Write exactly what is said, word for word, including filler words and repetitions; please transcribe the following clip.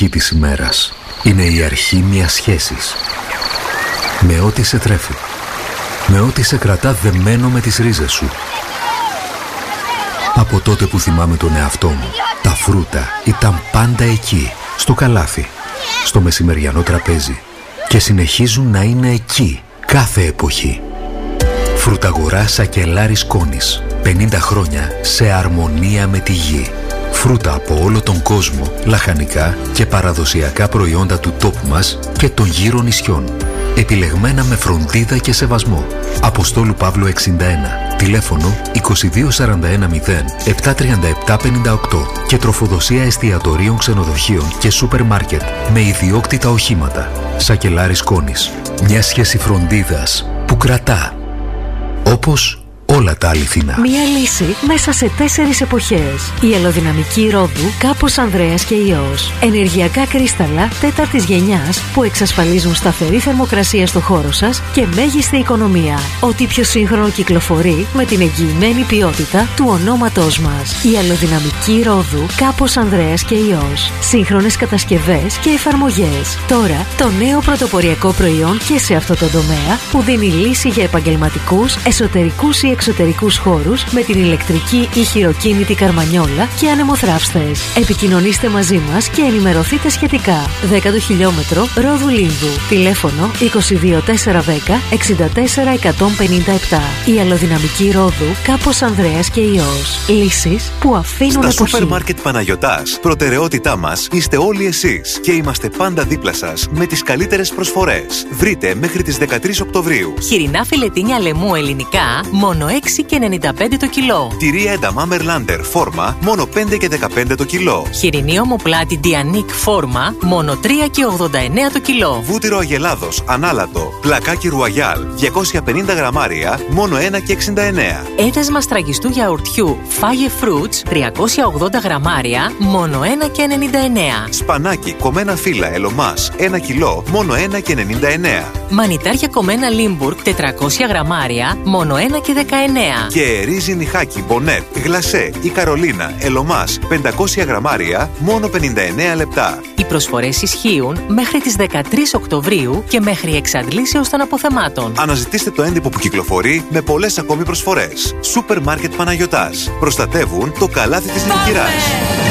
αρχή της ημέρας. Είναι η αρχή μιας σχέσης. Με ό,τι σε τρέφει. Με ό,τι σε κρατά δεμένο με τις ρίζες σου. Από τότε που θυμάμαι τον εαυτό μου, τα φρούτα ήταν πάντα εκεί, στο καλάθι, στο μεσημεριανό τραπέζι και συνεχίζουν να είναι εκεί κάθε εποχή. Φρουταγορά Σακελάρης Κόνης. πενήντα χρόνια σε αρμονία με τη γη. Φρούτα από όλο τον κόσμο, λαχανικά και παραδοσιακά προϊόντα του τόπου μας και των γύρω νησιών. Επιλεγμένα με φροντίδα και σεβασμό. Αποστόλου Παύλου εξήντα ένα. Τηλέφωνο είκοσι δύο σαράντα ένα μηδέν επτά τριάντα επτά πενήντα οκτώ και τροφοδοσία εστιατορίων, ξενοδοχείων και σούπερ μάρκετ με ιδιόκτητα οχήματα. Σακελάρης Κόνης. Μια σχέση φροντίδας που κρατά. Όπως όλα τα αληθινά. Μία λύση μέσα σε τέσσερις εποχές. Η αλλοδυναμική ρόδου Κάπος Ανδρέας και Υιός. Ενεργειακά κρίσταλα τέταρτης γενιάς που εξασφαλίζουν σταθερή θερμοκρασία στο χώρο σας και μέγιστη οικονομία. Ό,τι πιο σύγχρονο κυκλοφορεί με την εγγυημένη ποιότητα του ονόματός μας. Η αλλοδυναμική ρόδου Κάπος Ανδρέας και Υιός. Σύγχρονες κατασκευές και εφαρμογές. Τώρα το νέο πρωτοποριακό προϊόν και σε αυτό το τομέα που δίνει λύση για επαγγελματικούς, εσωτερικούς ή εξωτερικούς χώρους με την ηλεκτρική ή χειροκίνητη καρμανιόλα και ανεμοθράυστες. Επικοινωνήστε μαζί μας και ενημερωθείτε σχετικά. δέκατο χιλιόμετρο Ρόδου Λίνδου. Τηλέφωνο είκοσι δύο τετρακόσια δέκα εξήντα τέσσερα εκατόν πενήντα επτά. Η αλλοδυναμική Ρόδου Κάπος Ανδρέας και Υιός. Λύσεις που αφήνουν Στα εποχή. σούπερ μάρκετ Παναγιωτάς, προτεραιότητά μας είστε όλοι εσείς και είμαστε πάντα δίπλα σας με τις καλύτερες προσφορές. Βρείτε μέχρι τις δεκατρείς Οκτωβρίου. Χοιρινά φιλετίνια λαιμού ελληνικά, μόνο έξι και ενενήντα πέντε το κιλό. Τυρί ένταμα Μερλάντερ φόρμα, μόνο πέντε και δεκαπέντε το κιλό. Χοιρινή ομοπλάτη Διανίκ φόρμα, μόνο τρία και ογδόντα εννέα το κιλό. Βούτυρο Αγελάδος ανάλατο, πλακάκι Ρουαγιάλ, διακόσια πενήντα γραμμάρια, μόνο ένα και εξήντα εννέα. Έδεσμα σφραγιστού γιαουρτιού Φάγε Fruits, τριακόσια ογδόντα γραμμάρια, μόνο ένα και ενενήντα εννέα. Σπανάκι κομμένα φύλλα Ελομάς, ένα κιλό, μόνο ένα και ενενήντα εννέα. Μανιτάρια κομμένα Λίμπουργκ, τετρακόσια γραμμάρια, μόνο ένα και δεκαεννέα. Και ρύζι νυχάκι Μπονέτ, γλασέ ή Καρολίνα Ελομάς, πεντακόσια γραμμάρια, μόνο πενήντα εννέα λεπτά. Οι προσφορές ισχύουν μέχρι τις δεκατρείς Οκτωβρίου και μέχρι εξαντλήσεως των αποθεμάτων. Αναζητήστε το έντυπο που κυκλοφορεί με πολλές ακόμη προσφορές. Σούπερ μάρκετ Παναγιωτάς. Προστατεύουν το καλάθι της νοικηράς.